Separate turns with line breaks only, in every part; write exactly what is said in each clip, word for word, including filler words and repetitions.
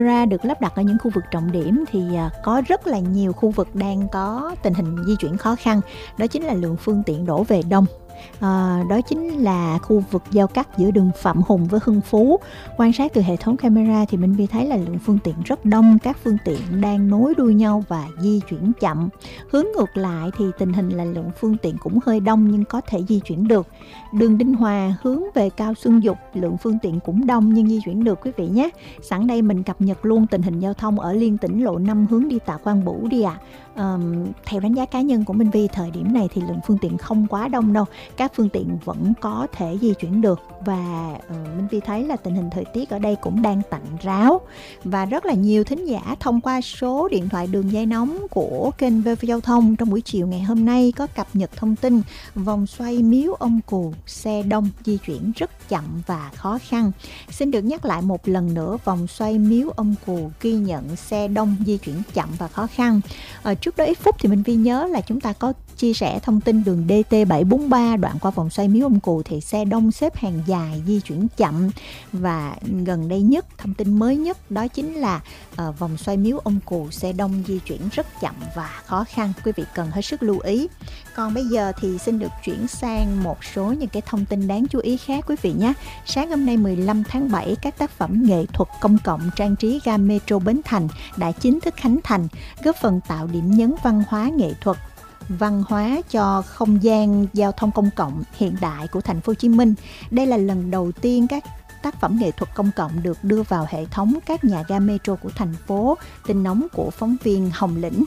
ra được lắp đặt ở những khu vực trọng điểm thì à, có rất là nhiều khu vực đang có tình hình di chuyển khó khăn. Đó chính là lượng phương tiện đổ về đông. À, đó chính là khu vực giao cắt giữa đường Phạm Hùng với Hưng Phú. Quan sát từ hệ thống camera thì Minh Vi thấy là lượng phương tiện rất đông, các phương tiện đang nối đuôi nhau và di chuyển chậm. Hướng ngược lại thì tình hình là lượng phương tiện cũng hơi đông nhưng có thể di chuyển được. Đường Đinh Hòa hướng về Cao Xuân Dục, lượng phương tiện cũng đông nhưng di chuyển được quý vị nhé. Sẵn đây mình cập nhật luôn tình hình giao thông ở liên tỉnh lộ năm hướng đi Tạ Quang Bửu đi ạ. À. Um, theo đánh giá cá nhân của Minh Vi, thời điểm này thì lượng phương tiện không quá đông đâu, các phương tiện vẫn có thể di chuyển được. Và uh, Minh Vi thấy là tình hình thời tiết ở đây cũng đang tạnh ráo. Và rất là nhiều thính giả thông qua số điện thoại đường dây nóng của kênh vê o vê Giao thông trong buổi chiều ngày hôm nay có cập nhật thông tin vòng xoay Miếu Ông Cù xe đông di chuyển rất chậm và khó khăn. Xin được nhắc lại một lần nữa, vòng xoay Miếu Ông Cù ghi nhận xe đông di chuyển chậm và khó khăn. Ở trước đó ít phút thì Minh Vi nhớ là chúng ta có chia sẻ thông tin đường đê tê bảy bốn ba đoạn qua vòng xoay Miếu Ông Cù thì xe đông xếp hàng dài di chuyển chậm. Và gần đây nhất, thông tin mới nhất đó chính là uh, vòng xoay Miếu Ông Cù xe đông di chuyển rất chậm và khó khăn. Quý vị cần hết sức lưu ý. Còn bây giờ thì xin được chuyển sang một số những cái thông tin đáng chú ý khác quý vị nhé. Sáng hôm nay mười lăm tháng bảy, các tác phẩm nghệ thuật công cộng trang trí ga Metro Bến Thành đã chính thức khánh thành, góp phần tạo điểm nhấn văn hóa nghệ thuật, văn hóa cho không gian giao thông công cộng hiện đại của thành phố Hồ Chí Minh. Đây là lần đầu tiên các tác phẩm nghệ thuật công cộng được đưa vào hệ thống các nhà ga Metro của thành phố. Tin nóng của phóng viên Hồng Lĩnh.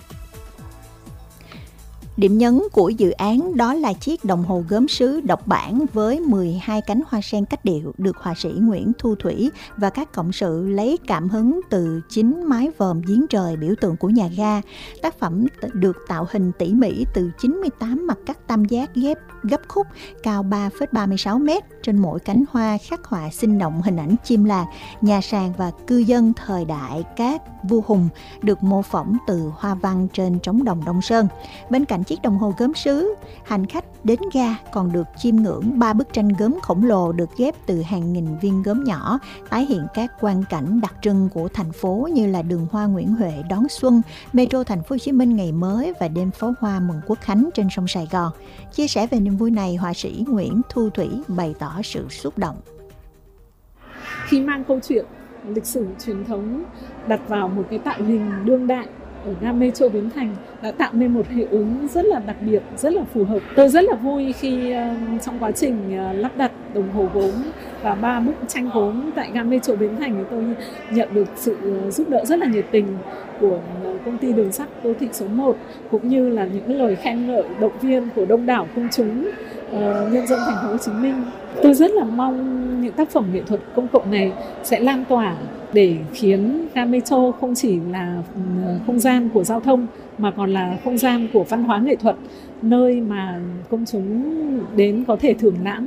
Điểm nhấn của dự án đó là chiếc đồng hồ gốm sứ độc bản với mười hai cánh hoa sen cách điệu được họa sĩ Nguyễn Thu Thủy và các cộng sự lấy cảm hứng từ chính mái vòm giếng trời biểu tượng của nhà ga. Tác phẩm được tạo hình tỉ mỉ từ chín mươi tám mặt cắt tam giác ghép gấp khúc cao ba phẩy ba mươi sáu mét. Trên mỗi cánh hoa khắc họa sinh động hình ảnh chim lạc, nhà sàn và cư dân thời đại các vua hùng được mô phỏng từ hoa văn trên trống đồng Đông Sơn. Bên cạnh chiếc đồng hồ gốm sứ, hành khách đến ga còn được chiêm ngưỡng ba bức tranh gốm khổng lồ được ghép từ hàng nghìn viên gốm nhỏ, tái hiện các quang cảnh đặc trưng của thành phố như là đường hoa Nguyễn Huệ đón xuân, Metro Thành phố Hồ Chí Minh ngày mới và đêm pháo hoa mừng Quốc khánh trên sông Sài Gòn. Chia sẻ về niềm vui này, họa sĩ Nguyễn Thu Thủy bày tỏ sự xúc động.
Khi mang câu chuyện lịch sử truyền thống đặt vào một cái tạo hình đương đại ở ga Metro Bến Thành đã tạo nên một hiệu ứng rất là đặc biệt, rất là phù hợp. Tôi rất là vui khi uh, trong quá trình uh, lắp đặt đồng hồ gốm và ba bức tranh gốm tại ga Metro Bến Thành thì tôi nhận được sự uh, giúp đỡ rất là nhiệt tình của uh, công ty đường sắt đô thị số một, cũng như là những lời khen ngợi động viên của đông đảo công chúng uh, nhân dân thành phố Hồ Chí Minh. Tôi rất là mong những tác phẩm nghệ thuật công cộng này sẽ lan tỏa để khiến ga Metro không chỉ là không gian của giao thông mà còn là không gian của văn hóa nghệ thuật, nơi mà công chúng đến có thể thưởng lãm.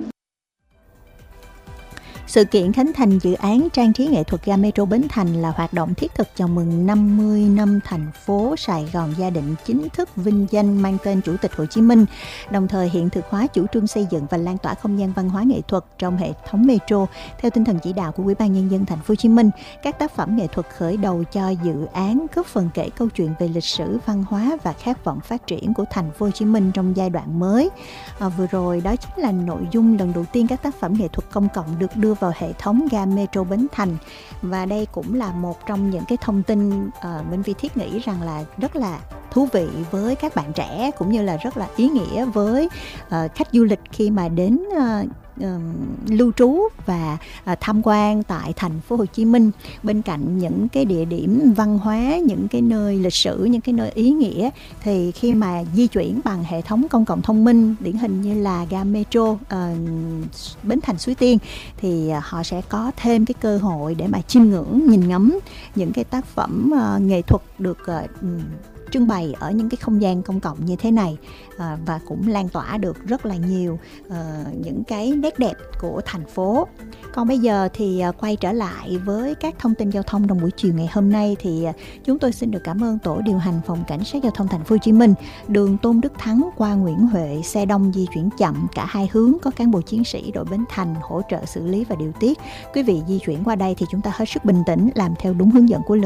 Sự kiện khánh thành dự án trang trí nghệ thuật ga Metro Bến Thành là hoạt động thiết thực chào mừng năm mươi năm thành phố Sài Gòn gia định chính thức vinh danh mang tên Chủ tịch Hồ Chí Minh, đồng thời hiện thực hóa chủ trương xây dựng và lan tỏa không gian văn hóa nghệ thuật trong hệ thống Metro theo tinh thần chỉ đạo của Ủy ban Nhân dân thành phố Hồ Chí Minh. Các tác phẩm nghệ thuật khởi đầu cho dự án góp phần kể câu chuyện về lịch sử, văn hóa và khát vọng phát triển của thành phố Hồ Chí Minh trong giai đoạn mới. À, vừa rồi đó chính là nội dung lần đầu tiên các tác phẩm nghệ thuật công cộng được đưa vào hệ thống ga Metro Bến Thành. Và đây cũng là một trong những cái thông tin uh, Minh Vi thiết nghĩ rằng là rất là thú vị với các bạn trẻ, cũng như là rất là ý nghĩa với uh, khách du lịch khi mà đến uh, Uh, lưu trú và uh, tham quan tại thành phố Hồ Chí Minh. Bên cạnh những cái địa điểm văn hóa, những cái nơi lịch sử, những cái nơi ý nghĩa, thì khi mà di chuyển bằng hệ thống công cộng thông minh điển hình như là ga Metro uh, Bến Thành Suối Tiên thì uh, họ sẽ có thêm cái cơ hội để mà chiêm ngưỡng, nhìn ngắm những cái tác phẩm uh, nghệ thuật được uh, trưng bày ở những cái không gian công cộng như thế này, à, và cũng lan tỏa được rất là nhiều à, những cái nét đẹp của thành phố. Còn bây giờ thì à, quay trở lại với các thông tin giao thông trong buổi chiều ngày hôm nay, thì à, chúng tôi xin được cảm ơn tổ điều hành phòng cảnh sát giao thông thành phố Hồ Chí Minh. Đường Tôn Đức Thắng qua Nguyễn Huệ xe đông di chuyển chậm cả hai hướng, có cán bộ chiến sĩ đội Bến Thành hỗ trợ xử lý và điều tiết. Quý vị di chuyển qua đây thì chúng ta hết sức bình tĩnh, làm theo đúng hướng dẫn của lực